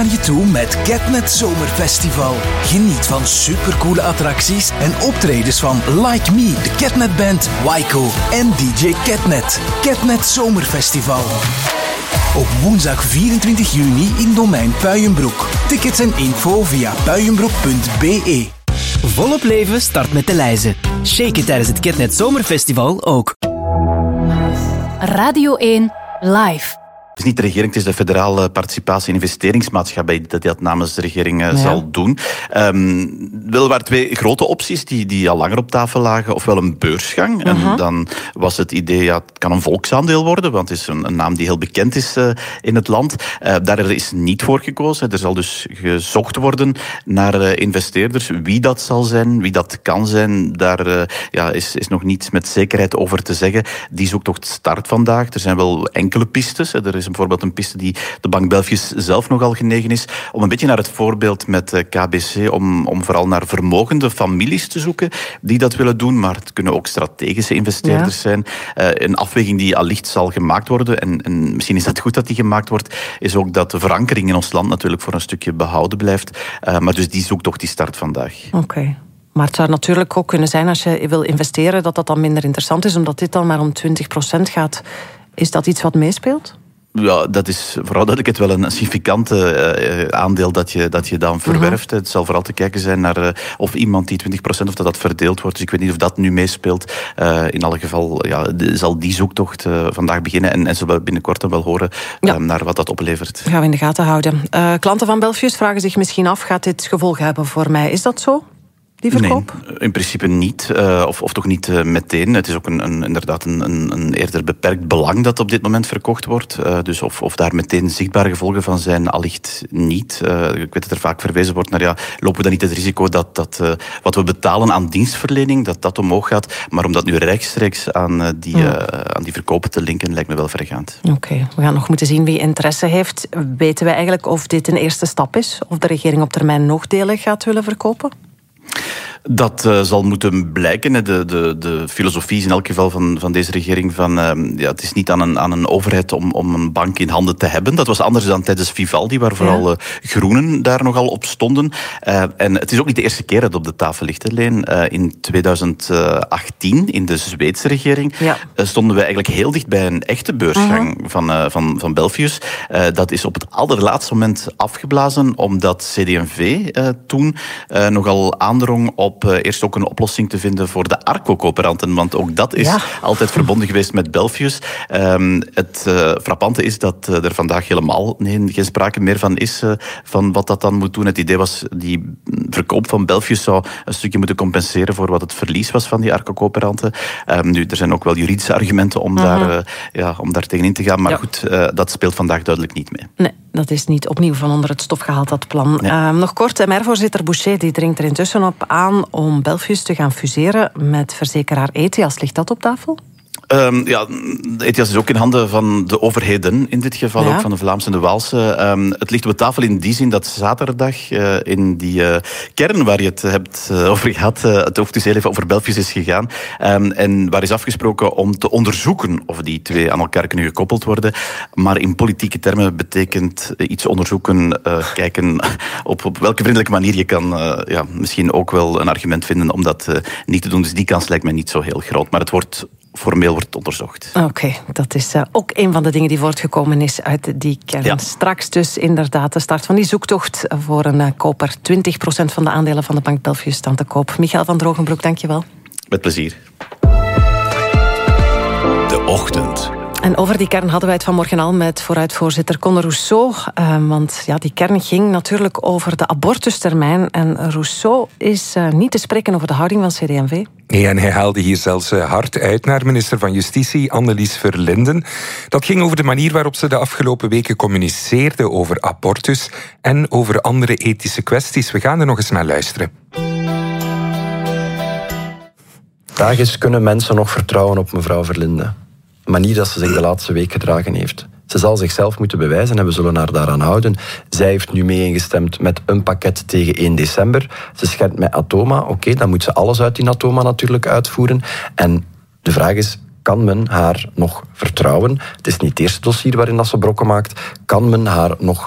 naar je toe met Catnet Zomerfestival. Geniet van supercoole attracties en optredens van Like Me, de Catnet Band, Waiko en DJ Catnet. Catnet Zomerfestival. Op woensdag 24 juni in Domein Puijenbroek. Tickets en info via puijenbroek.be. Volop leven start met de lijzen. Shake it tijdens het Catnet Zomerfestival ook. Radio 1 Live. Het is niet de regering, het is de Federale Participatie- en Investeringsmaatschappij dat dat namens de regering zal doen. Wel waren twee grote opties die al langer op tafel lagen. Ofwel een beursgang. En dan was het idee, het kan een volksaandeel worden, want het is een naam die heel bekend is in het land. Daar is niet voor gekozen. Er zal dus gezocht worden naar investeerders. Wie dat zal zijn, wie dat kan zijn, daar is nog niets met zekerheid over te zeggen. Die zoektocht start vandaag. Er zijn wel enkele pistes. Er is bijvoorbeeld een piste die de Bank Belfius zelf nogal genegen is om een beetje naar het voorbeeld met KBC, om vooral naar vermogende families te zoeken die dat willen doen, maar het kunnen ook strategische investeerders zijn. Een afweging die allicht zal gemaakt worden, en misschien is het goed dat die gemaakt wordt, is ook dat de verankering in ons land natuurlijk voor een stukje behouden blijft. Maar dus die zoektocht die start vandaag. Oké. Maar het zou natuurlijk ook kunnen zijn, als je wil investeren, dat dan minder interessant is, omdat dit dan maar om 20% gaat. Is dat iets wat meespeelt? Ja, dat is vooral duidelijk wel een significante aandeel dat je dan verwerft. Het zal vooral te kijken zijn naar of iemand die 20% of dat verdeeld wordt. Dus ik weet niet of dat nu meespeelt. In alle geval zal die zoektocht vandaag beginnen en zullen we binnenkort dan wel horen naar wat dat oplevert. Gaan we in de gaten houden. Klanten van Belfius vragen zich misschien af, gaat dit gevolgen hebben voor mij? Is dat zo? Die verkoop? Nee, in principe niet. Of toch niet meteen. Het is ook inderdaad een eerder beperkt belang dat op dit moment verkocht wordt. Dus of daar meteen zichtbare gevolgen van zijn, allicht niet. Ik weet dat er vaak verwezen wordt naar, lopen we dan niet het risico dat wat we betalen aan dienstverlening, dat omhoog gaat. Maar om dat nu rechtstreeks aan die verkopen te linken, lijkt me wel vergaand. Oké, we gaan nog moeten zien wie interesse heeft. Weten wij eigenlijk of dit een eerste stap is? Of de regering op termijn nog delen gaat willen verkopen? Dat zal moeten blijken. De filosofie is in elk geval van deze regering van het is niet aan een overheid om een bank in handen te hebben. Dat was anders dan tijdens Vivaldi, waar vooral groenen daar nogal op stonden. En het is ook niet de eerste keer dat het op de tafel ligt, Leen. In 2018, in de Zweedse regering, stonden we eigenlijk heel dicht bij een echte beursgang van Belfius. Dat is op het allerlaatste moment afgeblazen, omdat CD&V toen nogal aandrong op eerst ook een oplossing te vinden voor de Arco-coöperanten, want ook dat is altijd verbonden geweest met Belfius. Het frappante is dat er vandaag helemaal geen sprake meer van is, van wat dat dan moet doen. Het idee was, die verkoop van Belfius zou een stukje moeten compenseren voor wat het verlies was van die Arco-coöperanten. Nu, er zijn ook wel juridische argumenten om daar tegenin te gaan, maar goed, dat speelt vandaag duidelijk niet mee. Nee, dat is niet opnieuw van onder het stof gehaald, dat plan. Nee. Nog kort, MR-voorzitter Boucher die dringt er intussen op aan om Belfius te gaan fuseren met verzekeraar Ethias. Ligt dat op tafel? Ethias is ook in handen van de overheden, in dit geval ook van de Vlaamse en de Waalse. Het ligt op de tafel in die zin dat zaterdag in die kern waar je het hebt over gehad, het ook dus heel even over Belfius is gegaan, en waar is afgesproken om te onderzoeken of die twee aan elkaar kunnen gekoppeld worden. Maar in politieke termen betekent iets onderzoeken, kijken op welke vriendelijke manier je kan misschien ook wel een argument vinden om dat niet te doen. Dus die kans lijkt mij niet zo heel groot. Maar formeel wordt onderzocht. Oké, dat is ook een van de dingen die voortgekomen is uit die kern. Straks dus inderdaad de start van die zoektocht voor een koper. 20% van de aandelen van de Bank Belfius staan te koop. Michael van Drogenbroek, dank je wel. Met plezier. De ochtend. En over die kern hadden wij het vanmorgen al met vooruitvoorzitter Conor Rousseau. Want die kern ging natuurlijk over de abortustermijn. En Rousseau is niet te spreken over de houding van CD&V. Nee, en hij haalde hier zelfs hard uit naar minister van Justitie, Annelies Verlinden. Dat ging over de manier waarop ze de afgelopen weken communiceerde over abortus en over andere ethische kwesties. We gaan er nog eens naar luisteren. De vraag is, kunnen mensen nog vertrouwen op mevrouw Verlinden? De manier dat ze zich de laatste week gedragen heeft. Ze zal zichzelf moeten bewijzen en we zullen haar daaraan houden. Zij heeft nu mee ingestemd met een pakket tegen 1 december. Ze schendt met Atoma. Oké, dan moet ze alles uit die Atoma natuurlijk uitvoeren. En de vraag is, kan men haar nog vertrouwen? Het is niet het eerste dossier waarin dat ze brokken maakt. Kan men haar nog